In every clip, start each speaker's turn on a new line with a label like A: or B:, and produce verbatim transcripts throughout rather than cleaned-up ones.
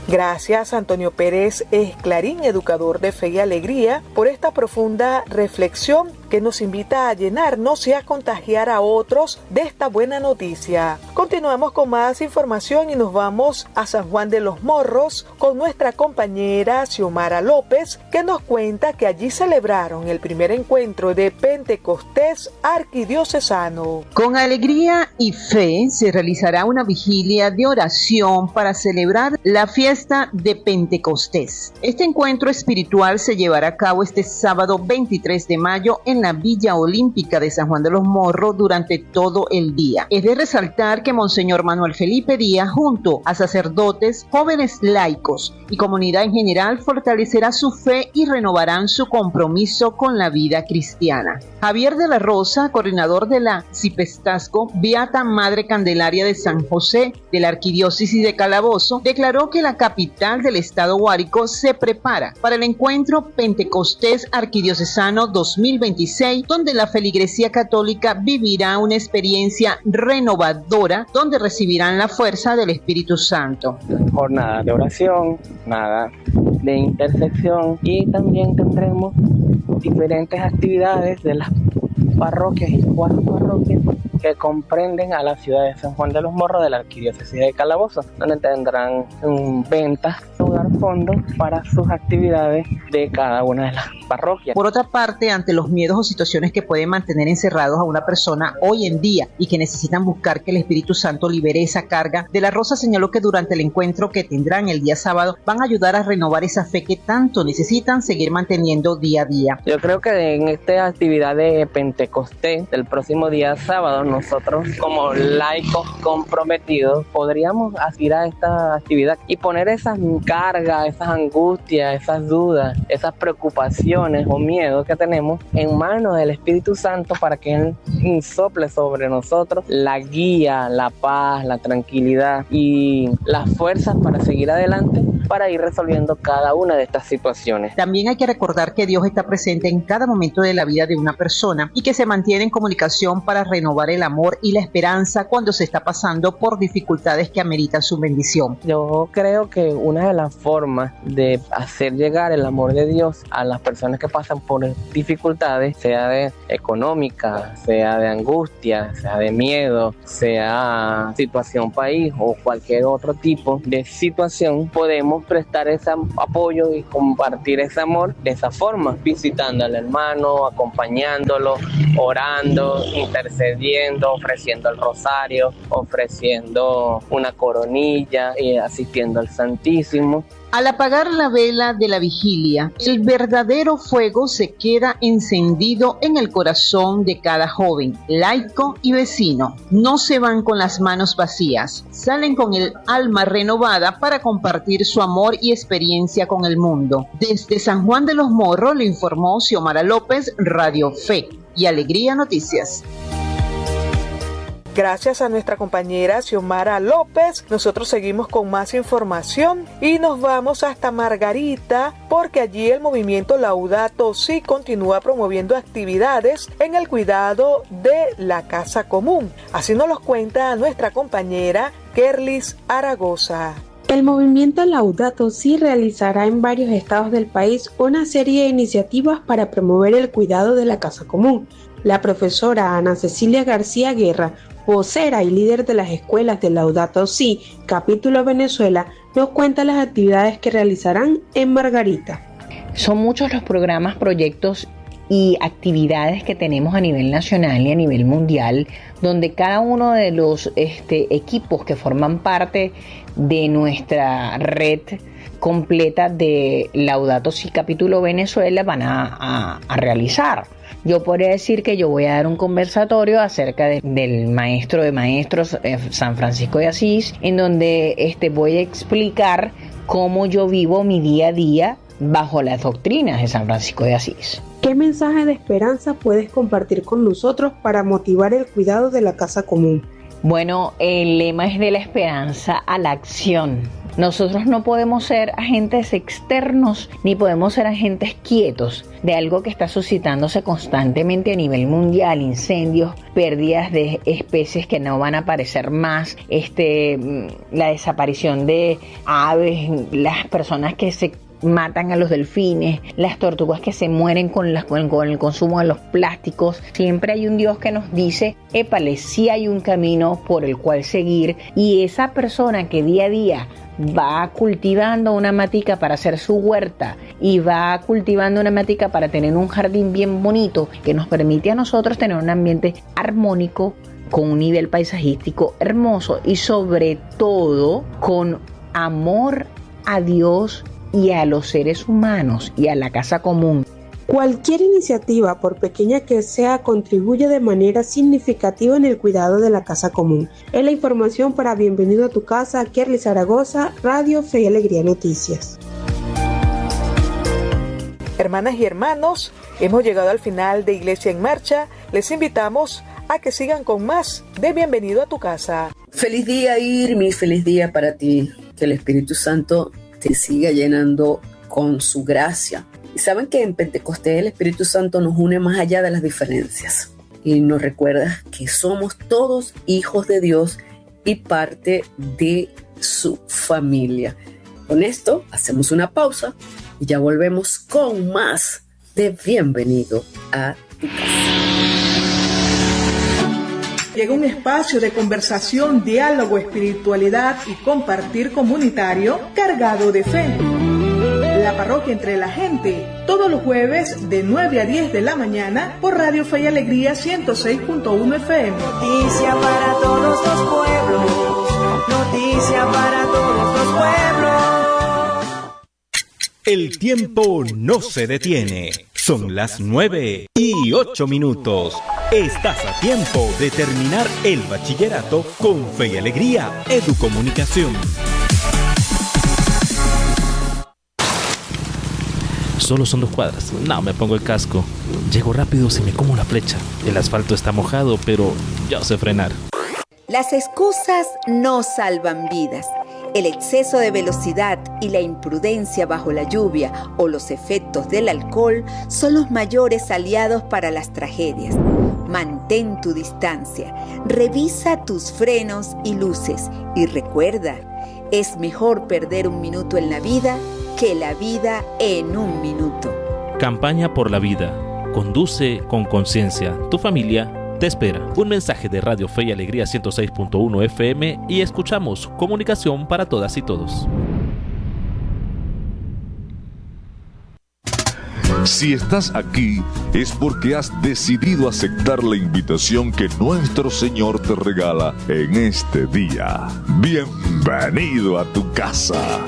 A: Gracias Antonio Pérez Esclarín, educador de Fe y Alegría, por esta profunda reflexión que nos invita a llenarnos y a contagiar a otros de esta buena noticia. Continuamos con más información y nos vamos a San Juan de los Morros con nuestra compañera Xiomara López, que nos cuenta que allí celebraron el primer encuentro de Pentecostés arquidiocesano.
B: Con alegría y fe se realizará una vigilia de oración para celebrar la fiesta de Pentecostés. Este encuentro espiritual se llevará a cabo este sábado veintitrés de mayo en la Villa Olímpica de San Juan de los Morros durante todo el día. Es de resaltar que Monseñor Manuel Felipe Díaz, junto a sacerdotes, jóvenes laicos y comunidad en general, fortalecerá su fe y renovarán su compromiso con la vida cristiana. Javier de la Rosa, coordinador de la Cipestasco, Beata Madre Candelaria de San José de la Arquidiócesis de Calabozo, declaró que la capital del estado Guárico se prepara para el encuentro Pentecostés Arquidiocesano dos mil veintiséis, donde la feligresía católica vivirá una experiencia renovadora, donde recibirán la fuerza del Espíritu Santo.
C: Jornada de oración, nada de intersección, y también tendremos diferentes actividades de las parroquias y cuatro parroquias que comprenden a la ciudad de San Juan de los Morros de la Arquidiócesis de Calabozo, donde tendrán um, ventas, dar fondos para sus actividades de cada una de las parroquias.
B: Por otra parte, ante los miedos o situaciones que pueden mantener encerrados a una persona hoy en día y que necesitan buscar que el Espíritu Santo libere esa carga, De la Rosa señaló que durante el encuentro que tendrán el día sábado van a ayudar a renovar esa fe que tanto necesitan seguir manteniendo día a día.
C: Yo creo que en esta actividad de Pentecostés del próximo día sábado, nosotros como laicos comprometidos podríamos asistir a esta actividad y poner esas cargas, esas angustias, esas dudas, esas preocupaciones o miedos que tenemos en manos del Espíritu Santo para que Él insople sobre nosotros la guía, la paz, la tranquilidad y las fuerzas para seguir adelante, para ir resolviendo cada una de estas situaciones.
B: También hay que recordar que Dios está presente en cada momento de la vida de una persona y que se mantiene en comunicación para renovar el amor y la esperanza cuando se está pasando por dificultades que ameritan su bendición.
C: Yo creo que una de las formas de hacer llegar el amor de Dios a las personas que pasan por dificultades, sea de económica, sea de angustia, sea de miedo, sea situación país o cualquier otro tipo de situación, podemos prestar ese apoyo y compartir ese amor de esa forma, visitando al hermano, acompañándolo, orando, intercediendo, ofreciendo el rosario, ofreciendo una coronilla y asistiendo al Santísimo.
B: Al apagar la vela de la vigilia, el verdadero fuego se queda encendido en el corazón de cada joven, laico y vecino. No se van con las manos vacías, salen con el alma renovada para compartir su amor y experiencia con el mundo. Desde San Juan de los Morros le informó Xiomara López, Radio Fe y Alegría Noticias.
A: Gracias a nuestra compañera Xiomara López, nosotros seguimos con más información y nos vamos hasta Margarita, porque allí el movimiento Laudato Si continúa promoviendo actividades en el cuidado de la casa común. Así nos lo cuenta nuestra compañera Kerlis Aragosa.
D: El movimiento Laudato Si realizará en varios estados del país una serie de iniciativas para promover el cuidado de la casa común. La profesora Ana Cecilia García Guerra, vocera y líder de las escuelas de Laudato Si, capítulo Venezuela, nos cuenta las actividades que realizarán en Margarita.
E: Son muchos los programas, proyectos y actividades que tenemos a nivel nacional y a nivel mundial, donde cada uno de los este, equipos que forman parte de nuestra red completa de Laudato Si Capítulo Venezuela van a, a, a realizar. Yo podría decir que yo voy a dar un conversatorio acerca de, del maestro de maestros eh, San Francisco de Asís, en donde este, voy a explicar cómo yo vivo mi día a día bajo las doctrinas de San Francisco de Asís.
D: ¿Qué mensaje de esperanza puedes compartir con nosotros para motivar el cuidado de la casa común?
E: Bueno, el lema es de la esperanza a la acción. Nosotros no podemos ser agentes externos ni podemos ser agentes quietos de algo que está suscitándose constantemente a nivel mundial, incendios, pérdidas de especies que no van a aparecer más, este, la desaparición de aves, las personas que se matan a los delfines, las tortugas que se mueren con, las, con, con el consumo de los plásticos. Siempre hay un Dios que nos dice, épale, sí hay un camino por el cual seguir, y esa persona que día a día va cultivando una matica para hacer su huerta y va cultivando una matica para tener un jardín bien bonito que nos permite a nosotros tener un ambiente armónico, con un nivel paisajístico hermoso y sobre todo con amor a Dios y a los seres humanos y a la casa común.
D: Cualquier iniciativa, por pequeña que sea, contribuye de manera significativa en el cuidado de la casa común. Es la información para Bienvenido a tu Casa, Kerly Zaragoza, Radio Fe y Alegría Noticias.
A: Hermanas y hermanos, hemos llegado al final de Iglesia en Marcha. Les invitamos a que sigan con más de Bienvenido a tu Casa.
F: Feliz día, Irmi, feliz día para ti. Que el Espíritu Santo te siga llenando con su gracia. Y saben que en Pentecostés el Espíritu Santo nos une más allá de las diferencias y nos recuerda que somos todos hijos de Dios y parte de su familia. Con esto hacemos una pausa y ya volvemos con más de Bienvenido a tu Casa.
A: Llega un espacio de conversación, diálogo, espiritualidad y compartir comunitario cargado de fe. La parroquia entre la gente, todos los jueves de nueve a diez de la mañana por Radio Fe y Alegría ciento seis punto uno F M.
G: Noticia para todos los pueblos, noticia para todos los pueblos.
H: El tiempo no se detiene. Son las nueve y ocho minutos. Estás a tiempo de terminar el bachillerato con Fe y Alegría Educomunicación. Solo son dos cuadras. No, me pongo el casco. Llego rápido si me como la flecha. El asfalto está mojado, pero yo sé frenar.
I: Las excusas no salvan vidas. El exceso de velocidad y la imprudencia bajo la lluvia o los efectos del alcohol son los mayores aliados para las tragedias. Mantén tu distancia, revisa tus frenos y luces y recuerda, es mejor perder un minuto en la vida que la vida en un minuto.
H: Campaña por la vida. Conduce con conciencia. Tu familia te espera. Un mensaje de Radio Fe y Alegría ciento seis punto uno F M y escuchamos comunicación para todas y todos.
J: Si estás aquí es porque has decidido aceptar la invitación que nuestro Señor te regala en este día. Bienvenido a tu casa.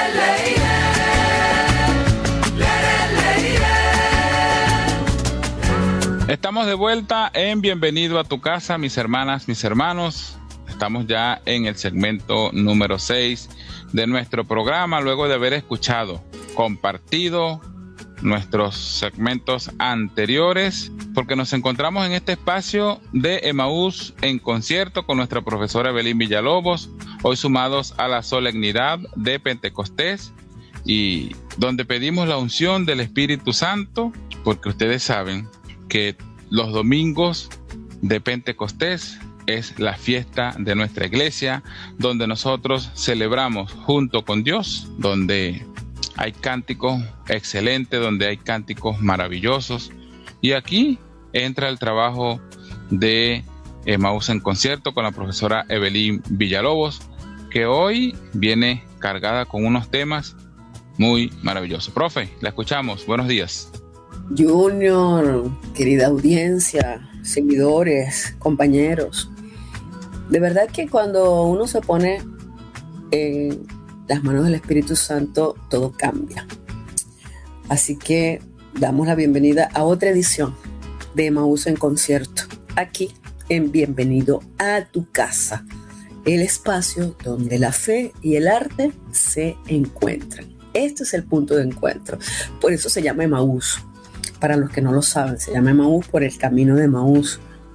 K: Estamos de vuelta en Bienvenido a tu Casa, mis hermanas, mis hermanos. Estamos ya en el segmento número seis de nuestro programa, luego de haber escuchado, compartido nuestros segmentos anteriores, porque nos encontramos en este espacio de Emaús en concierto con nuestra profesora Evelyn Villalobos, hoy sumados a la solemnidad de Pentecostés, y donde pedimos la unción del Espíritu Santo, porque ustedes saben que los domingos de Pentecostés es la fiesta de nuestra iglesia, donde nosotros celebramos junto con Dios, donde hay cánticos excelentes, donde hay cánticos maravillosos. Y aquí entra el trabajo de Emaús en concierto con la profesora Evelyn Villalobos, que hoy viene cargada con unos temas muy maravillosos. Profe, la escuchamos. Buenos días.
F: Junior, querida audiencia, seguidores, compañeros. De verdad que cuando uno se pone en las manos del Espíritu Santo, todo cambia. Así que damos la bienvenida a otra edición de Emaús en concierto, aquí en Bienvenido a tu Casa, el espacio donde la fe y el arte se encuentran. Este es el punto de encuentro, por eso se llama Emaús. Para los que no lo saben, se llama Emaús por el camino de Emaús,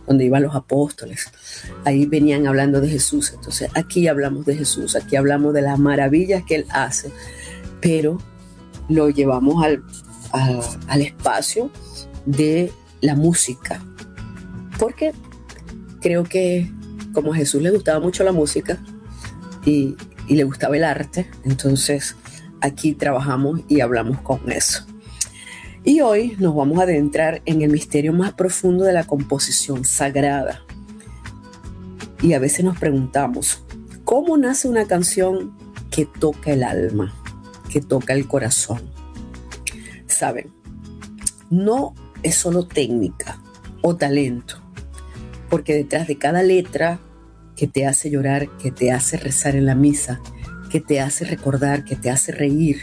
F: donde iban los apóstoles. Ahí venían hablando de Jesús. Entonces aquí hablamos de Jesús, aquí hablamos de las maravillas que Él hace, pero lo llevamos al, a, al espacio de la música, porque creo que como a Jesús le gustaba mucho la música y, y le gustaba el arte, entonces aquí trabajamos y hablamos con eso. Y hoy nos vamos a adentrar en el misterio más profundo de la composición sagrada. Y a veces nos preguntamos, ¿cómo nace una canción que toca el alma, que toca el corazón? Saben, no es solo técnica o talento, porque detrás de cada letra que te hace llorar, que te hace rezar en la misa, que te hace recordar, que te hace reír,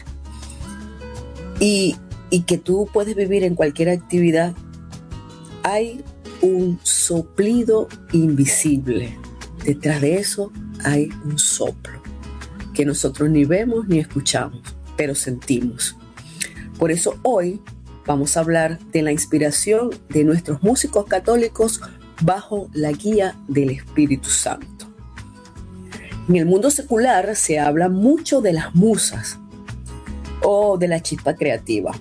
F: y, y que tú puedes vivir en cualquier actividad, hay un soplido invisible. Detrás de eso hay un soplo que nosotros ni vemos ni escuchamos, pero sentimos. Por eso hoy vamos a hablar de la inspiración de nuestros músicos católicos bajo la guía del Espíritu Santo. En el mundo secular se habla mucho de las musas o de la chispa creativa,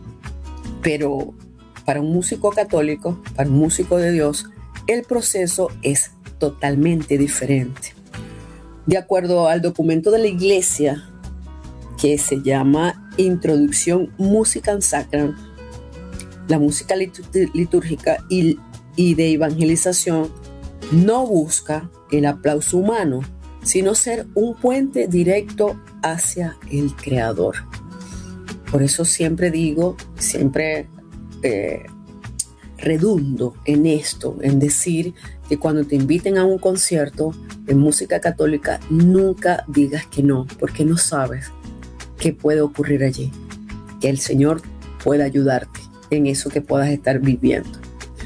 F: pero para un músico católico, para un músico de Dios, el proceso es totalmente diferente. De acuerdo al documento de la Iglesia, que se llama Introducción Musicam Sacram, la música litúrgica y y de evangelización no busca el aplauso humano, sino ser un puente directo hacia el Creador. Por eso siempre digo, siempre eh, redundo en esto, en decir que cuando te inviten a un concierto de música católica, nunca digas que no, porque no sabes qué puede ocurrir allí, que el Señor pueda ayudarte en eso que puedas estar viviendo.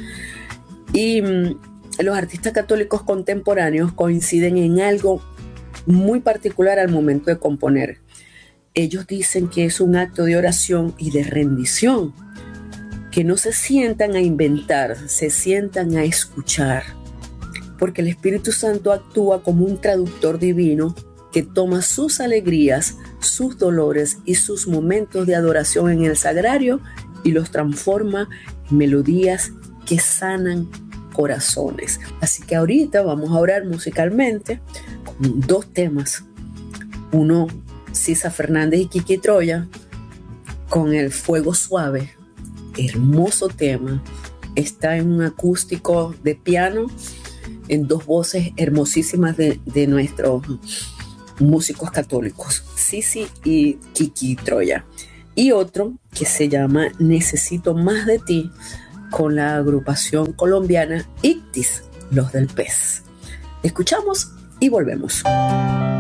F: Y mmm, los artistas católicos contemporáneos coinciden en algo muy particular al momento de componer. Ellos dicen que es un acto de oración y de rendición, que no se sientan a inventar, se sientan a escuchar, porque el Espíritu Santo actúa como un traductor divino que toma sus alegrías, sus dolores y sus momentos de adoración en el sagrario y los transforma en melodías que sanan corazones. Así que ahorita vamos a orar musicalmente con dos temas. Uno, Sisa Fernández y Kiki Troya, con el Fuego Suave, hermoso tema. Está en un acústico de piano, en dos voces hermosísimas de, de nuestros músicos católicos, Sisi y Kiki Troya. Y otro que se llama Necesito Más de Ti, con la agrupación colombiana Ictis, Los del Pez. Escuchamos y volvemos.